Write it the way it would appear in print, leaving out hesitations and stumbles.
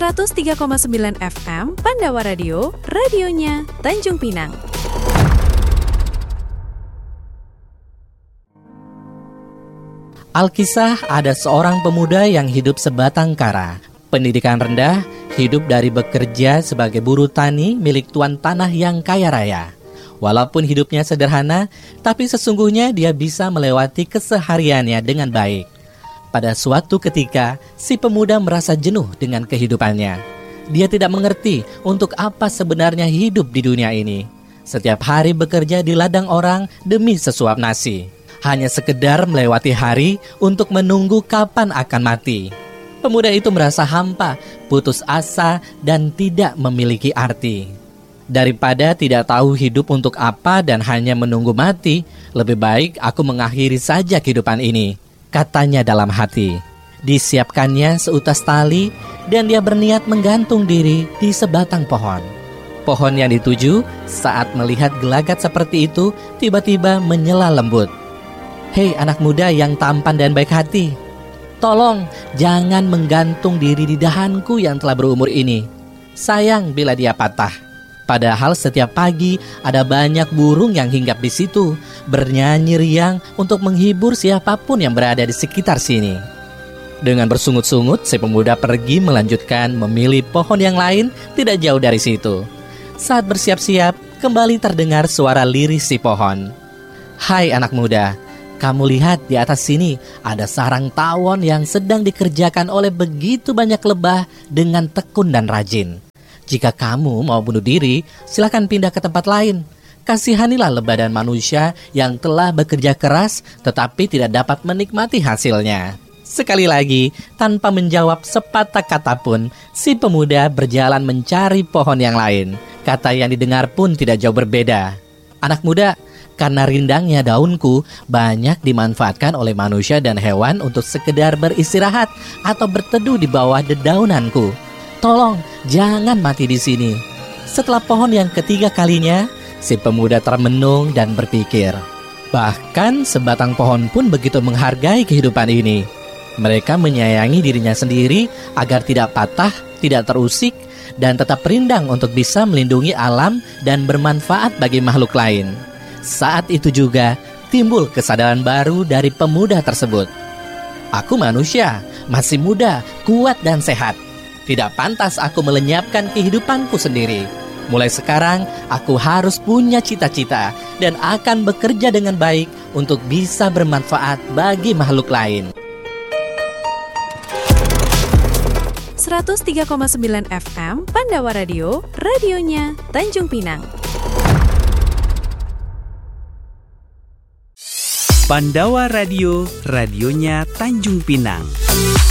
103,9 FM Pandawa Radio, radionya Tanjung Pinang. Alkisah ada seorang pemuda yang hidup sebatang kara. Pendidikan rendah, hidup dari bekerja sebagai buruh tani milik tuan tanah yang kaya raya. Walaupun hidupnya sederhana, tapi sesungguhnya dia bisa melewati kesehariannya dengan baik. Pada suatu ketika, si pemuda merasa jenuh dengan kehidupannya. Dia tidak mengerti untuk apa sebenarnya hidup di dunia ini. Setiap hari bekerja di ladang orang demi sesuap nasi. Hanya sekedar melewati hari untuk menunggu kapan akan mati. Pemuda itu merasa hampa, putus asa, dan tidak memiliki arti. Daripada tidak tahu hidup untuk apa dan hanya menunggu mati, lebih baik aku mengakhiri saja kehidupan ini, katanya dalam hati. Disiapkannya seutas tali dan dia berniat menggantung diri di sebatang pohon. Pohon yang dituju saat melihat gelagat seperti itu tiba-tiba menyela lembut. Hei anak muda yang tampan dan baik hati, tolong jangan menggantung diri di dahanku yang telah berumur ini. Sayang bila dia patah. Padahal setiap pagi ada banyak burung yang hinggap di situ, bernyanyi riang untuk menghibur siapapun yang berada di sekitar sini. Dengan bersungut-sungut, si pemuda pergi melanjutkan memilih pohon yang lain tidak jauh dari situ. Saat bersiap-siap, kembali terdengar suara lirih si pohon. Hai anak muda, kamu lihat di atas sini ada sarang tawon yang sedang dikerjakan oleh begitu banyak lebah dengan tekun dan rajin. Jika kamu mau bunuh diri, silakan pindah ke tempat lain. Kasihanilah lebah dan manusia yang telah bekerja keras tetapi tidak dapat menikmati hasilnya. Sekali lagi, tanpa menjawab sepatah kata pun, si pemuda berjalan mencari pohon yang lain. Kata yang didengar pun tidak jauh berbeda. Anak muda, karena rindangnya daunku banyak dimanfaatkan oleh manusia dan hewan untuk sekedar beristirahat atau berteduh di bawah dedaunanku. Tolong, jangan mati di sini. Setelah pohon yang ketiga kalinya, si pemuda termenung dan berpikir. Bahkan sebatang pohon pun begitu menghargai kehidupan ini. Mereka menyayangi dirinya sendiri agar tidak patah, tidak terusik, dan tetap rindang untuk bisa melindungi alam dan bermanfaat bagi makhluk lain. Saat itu juga timbul kesadaran baru dari pemuda tersebut. Aku manusia, masih muda, kuat dan sehat. Tidak pantas aku melenyapkan kehidupanku sendiri. Mulai sekarang, aku harus punya cita-cita dan akan bekerja dengan baik untuk bisa bermanfaat bagi makhluk lain. 103,9 FM Pandawa Radio, radionya Tanjung Pinang. Pandawa Radio, radionya Tanjung Pinang.